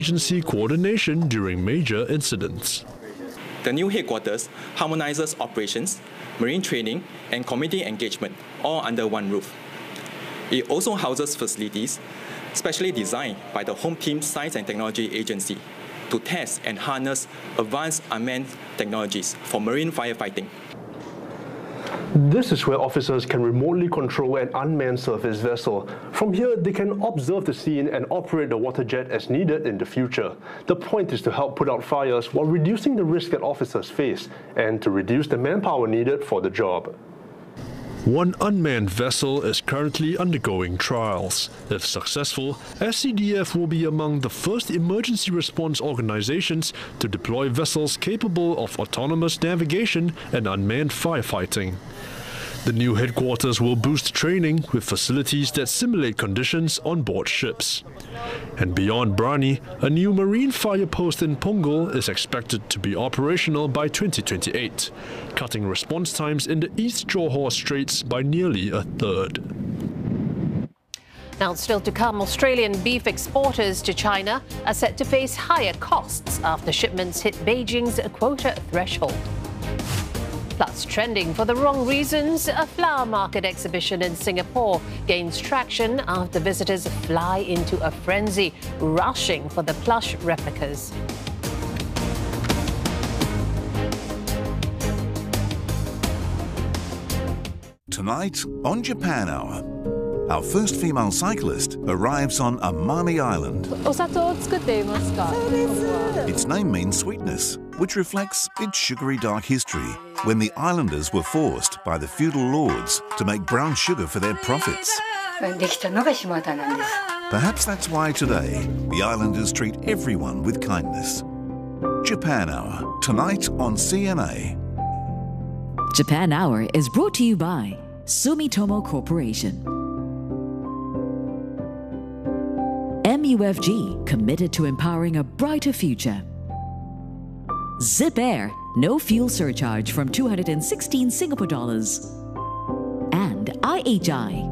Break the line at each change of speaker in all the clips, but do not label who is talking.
agency coordination during major incidents.
The new headquarters harmonizes operations, marine training, and community engagement all under one roof. It also houses facilities specially designed by the Home Team Science and Technology Agency to test and harness advanced unmanned technologies for marine firefighting.
This is where officers can remotely control an unmanned surface vessel. From here, they can observe the scene and operate the water jet as needed in the future. The point is to help put out fires while reducing the risk that officers face and to reduce the manpower needed for the job.
One unmanned vessel is currently undergoing trials. If successful, SCDF will be among the first emergency response organizations to deploy vessels capable of autonomous navigation and unmanned firefighting. The new headquarters will boost training with facilities that simulate conditions on board ships. And beyond Brani, a new marine fire post in Punggol is expected to be operational by 2028, cutting response times in the East Johor Straits by nearly a third.
Now, still to come, Australian beef exporters to China are set to face higher costs after shipments hit Beijing's quota threshold. Plus, trending for the wrong reasons, a flower market exhibition in Singapore gains traction after visitors fly into a frenzy, rushing for the plush replicas.
Tonight on Japan Hour, our first female cyclist arrives on Amami Island. Its name means sweetness, which reflects its sugary dark history when the islanders were forced by the feudal lords to make brown sugar for their profits. Perhaps that's why today the islanders treat everyone with kindness. Japan Hour, tonight on CNA.
Japan Hour is brought to you by Sumitomo Corporation. MUFG, committed to empowering a brighter future. Zip Air, no fuel surcharge from 216 Singapore dollars. And IHI.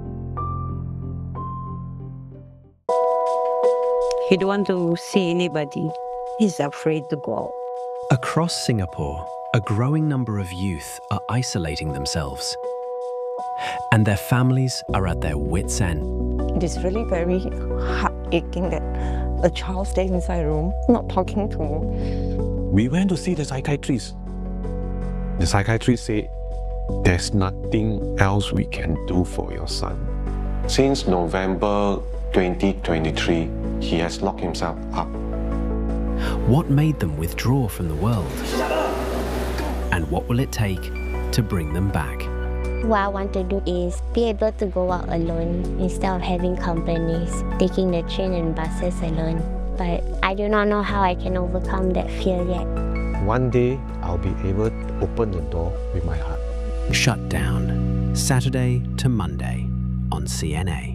He don't want to see anybody. He's afraid to go out.
Across Singapore, a growing number of youth are isolating themselves. And their families are at their wits' end.
It is really very heart-aching that a child stays inside a room, not talking to me.
We went to see the psychiatrist. The psychiatrist said, there's nothing else we can do for your son. Since November 2023, he has locked himself up.
What made them withdraw from the world? And what will it take to bring them back?
What I want to do is be able to go out alone instead of having companies, taking the train and buses alone. But I do not know how I can overcome that fear yet.
One day, I'll be able to open the door with my heart.
Shut Down, Saturday to Monday on CNA.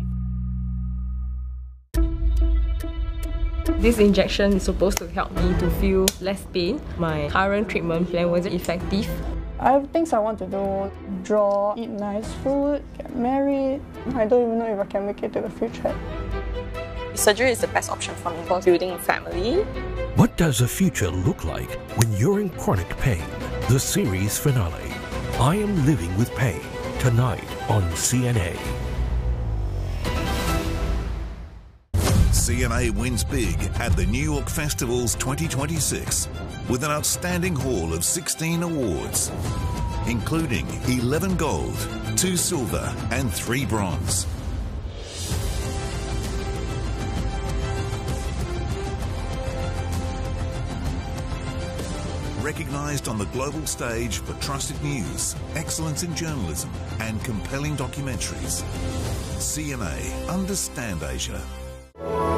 This injection is supposed to help me to feel less pain. My current treatment plan wasn't effective.
I have things I want to do: draw, eat nice food, get married. I don't even know if I can make it to the future.
Surgery is the best option for me for building a family.
What does the future look like when you're in chronic pain? The series finale, I Am Living with Pain, tonight on CNA.
CNA wins big at the New York Festivals 2026 with an outstanding haul of 16 awards, including 11 gold, 2 silver and 3 bronze. Recognised on the global stage for trusted news, excellence in journalism and compelling documentaries. CNA, Understand Asia.